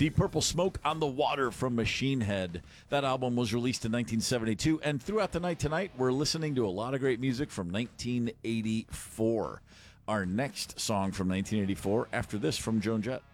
Deep Purple, Smoke on the Water from Machine Head. That album was released in 1972, and throughout the night tonight, we're listening to a lot of great music from 1984. Our next song from 1984, after this from Joan Jett.